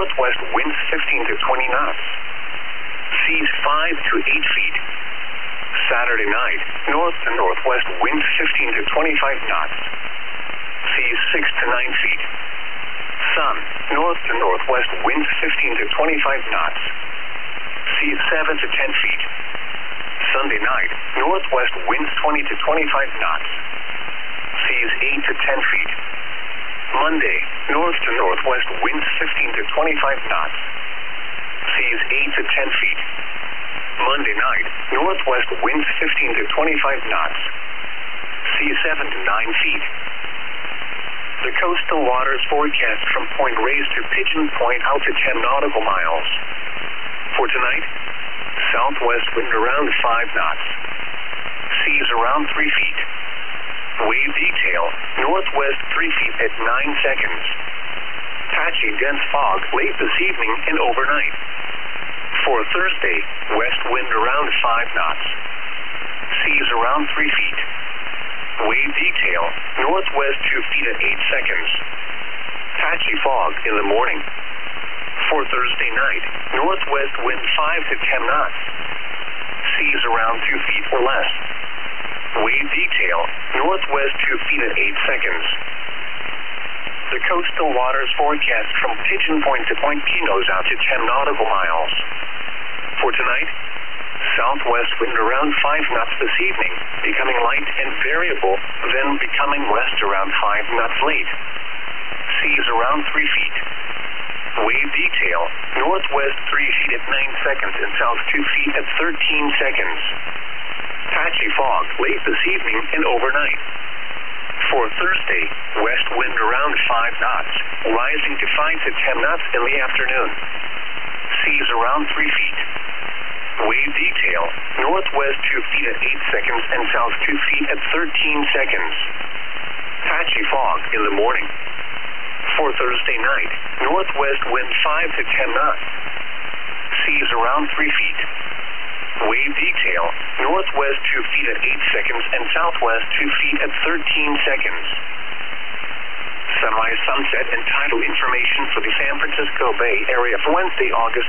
northwest winds 15 to 20 knots. Seas 5 to 8 feet. Saturday night, north to northwest winds 15 to 25 knots. Seas 6 to 9 feet. Sun, north to northwest winds 15 to 25 knots. Seas 7 to 10 feet. Sunday night, northwest winds 20 to 25 knots. Seas 8 to 10 feet. Monday, north to northwest winds 15 to 25 knots. Seas 8 to 10 feet. Monday night, northwest winds 15 to 25 knots. Seas 7 to 9 feet. The coastal waters forecast from Point Reyes to Pigeon Point out to 10 nautical miles. For tonight, southwest wind around 5 knots. Seas around 3 feet. Wave detail, northwest 3 feet at 9 seconds. Patchy dense fog late this evening and overnight. For Thursday, west wind around 5 knots. Seas around 3 feet. Wave detail, northwest 2 feet at 8 seconds. Patchy fog in the morning. For Thursday night, northwest wind 5 to 10 knots. Seas around 2 feet or less. Wave detail, northwest 2 feet at 8 seconds. The coastal waters forecast from Pigeon Point to Point Pinos out to 10 nautical miles. For tonight, southwest wind around 5 knots this evening, becoming light and variable, then becoming west around 5 knots late. Seas around 3 feet. Wave detail, northwest 3 feet at 9 seconds and south 2 feet at 13 seconds. Patchy fog late this evening and overnight. For Thursday, west wind around 5 knots, rising to 5 to 10 knots in the afternoon. Seas around 3 feet. Wave detail, northwest 2 feet at 8 seconds and south 2 feet at 13 seconds. Patchy fog in the morning. For Thursday night, northwest wind 5 to 10 knots. Seas around 3 feet. Wave detail, northwest 2 feet at 8 seconds and southwest 2 feet at 13 seconds. Sunrise, sunset, and tidal information for the San Francisco Bay Area for Wednesday, August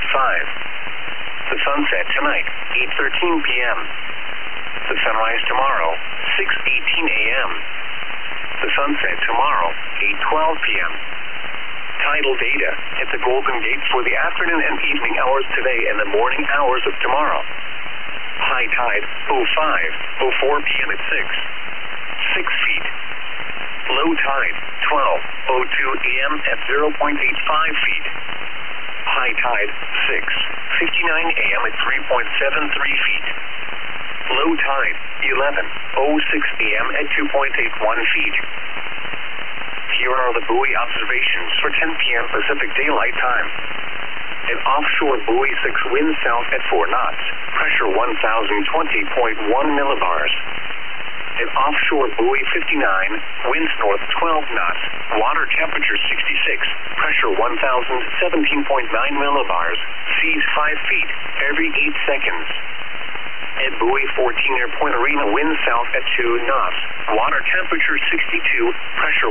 5. The sunset tonight, 8:13 p.m. The sunrise tomorrow, 6:18 a.m. The sunset tomorrow, 8:12 p.m. Tidal data at the Golden Gate for the afternoon and evening hours today and the morning hours of tomorrow. High tide, 05:04 p.m. at 6 feet. Low tide, 12:02 a.m. at 0.85 feet. High tide, 6:59 a.m. at 3.73 feet. Low tide, 11:06 a.m. at 2.81 feet. Here are the buoy observations for 10 p.m. Pacific Daylight Time. An offshore buoy 6 wind south at 4 knots, pressure 1020.1 millibars. An offshore buoy 59, winds north 12 knots, water temperature 66, pressure 1017.9 millibars, seas 5 feet every 8 seconds. At buoy 14 near Point Arena, winds south at 2 knots, water temperature 62, pressure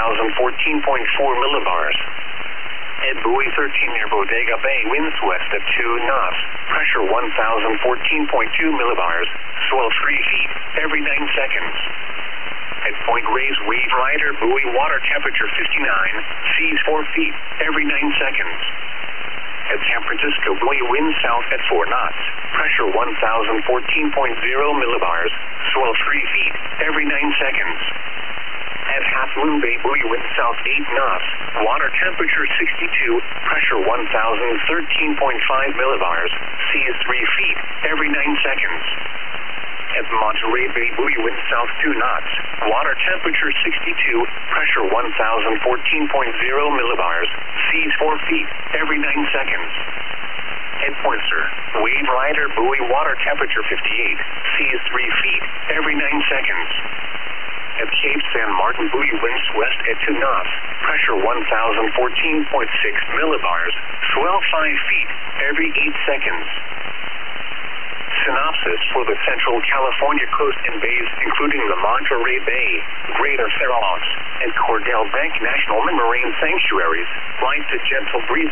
1014.4 millibars. At buoy 13 near Bodega Bay, winds west at 2 knots, pressure 1014.2 millibars, swell 3 feet every 9 seconds. At Point Reyes, wave rider, buoy, water temperature 59, seas 4 feet every 9 seconds. At San Francisco, buoy, wind south at 4 knots, pressure 1014.0 millibars, swell 3 feet every 9 seconds. At Half Moon Bay, buoy, wind south 8 knots, water temperature 62, pressure 1013.5 millibars, seas 3 feet every 9 seconds. At Monterey Bay, buoy, wind south 2 knots, water temperature 62, pressure 1014.0 millibars, seas 4 feet every 9 seconds. At Pointer, wave rider, buoy, water temperature 58, seas 3 feet every 9 seconds. At Cape San Martin, buoy, winds west at 2 knots, pressure 1014.6 millibars, swell 5 feet every 8 seconds. Synopsis for the Central California coast and bays, including the Monterey Bay, Greater Fair Oaks, and Cordell Bank National Marine Sanctuaries, light to gentle breeze.